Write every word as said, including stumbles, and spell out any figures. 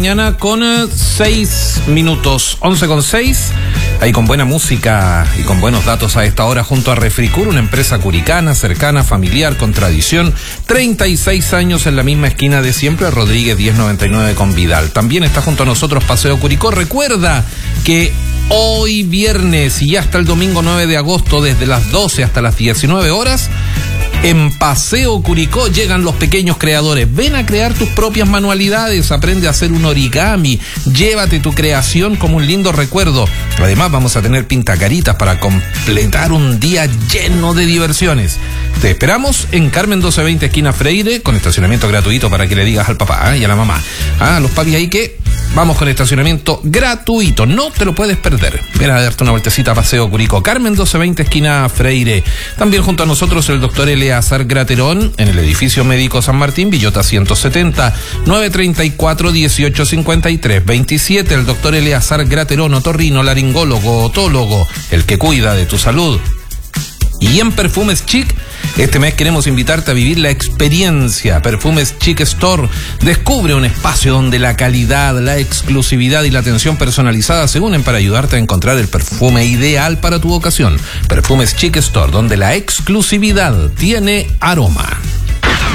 Mañana con seis minutos, once con seis, ahí con buena música y con buenos datos a esta hora junto a Refricur, una empresa curicana, cercana, familiar, con tradición, treinta y seis años en la misma esquina de siempre, Rodríguez diez noventa y nueve con Vidal. También está junto a nosotros Paseo Curicó. Recuerda que hoy viernes y hasta el domingo nueve de agosto, desde las doce hasta las diecinueve horas, en Paseo Curicó llegan los pequeños creadores. Ven a crear tus propias manualidades, aprende a hacer un origami, llévate tu creación como un lindo recuerdo. Además vamos a tener pintacaritas para completar un día lleno de diversiones. Te esperamos en Carmen doce veinte esquina Freire, con estacionamiento gratuito para que le digas al papá, ¿eh? Y a la mamá, ah, a los papis ahí que vamos con estacionamiento gratuito, no te lo puedes perder. Ven a darte una vueltecita a Paseo Curicó, Carmen doce veinte esquina Freire. También junto a nosotros el doctor Eleazar Graterón en el edificio médico San Martín, Villota ciento setenta, nueve treinta y cuatro, dieciocho cincuenta y tres, veintisiete. El doctor Eleazar Graterón, otorrino, laringólogo, otólogo, el que cuida de tu salud. Y en Perfumes Chic, este mes queremos invitarte a vivir la experiencia. Perfumes Chic Store. Descubre un espacio donde la calidad, la exclusividad y la atención personalizada se unen para ayudarte a encontrar el perfume ideal para tu ocasión. Perfumes Chic Store, donde la exclusividad tiene aroma.